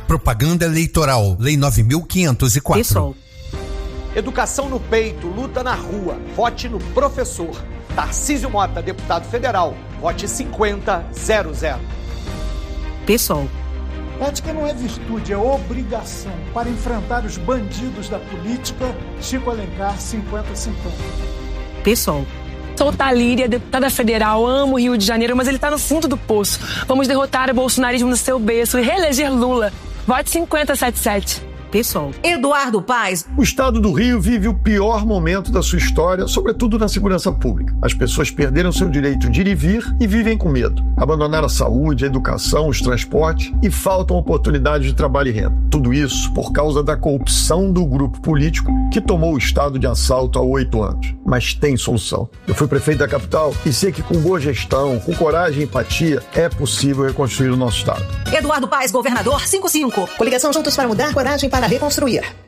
Propaganda eleitoral. Lei 9.504. PSOL. Educação no peito, luta na rua. Vote no professor. Tarcísio Mota, deputado federal. Vote 5000. PSOL. Ética não é virtude, é obrigação. Para enfrentar os bandidos da política, Chico Alencar, 50-50. PSOL. Sou Talíria, deputada federal, amo o Rio de Janeiro, mas ele tá no fundo do poço. Vamos derrotar o bolsonarismo no seu berço e reeleger Lula. Vote 5077. PSOL. Eduardo Paes. O estado do Rio vive o pior momento da sua história, sobretudo na segurança pública. As pessoas perderam seu direito de ir e vir e vivem com medo. Abandonaram a saúde, a educação, os transportes e faltam oportunidades de trabalho e renda. Tudo isso por causa da corrupção do grupo político que tomou o estado de assalto há 8 anos. Mas tem solução. Eu fui prefeito da capital e sei que com boa gestão, com coragem e empatia, é possível reconstruir o nosso estado. Eduardo Paes, governador, 55. Coligação Juntos para Mudar, coragem para reconstruir.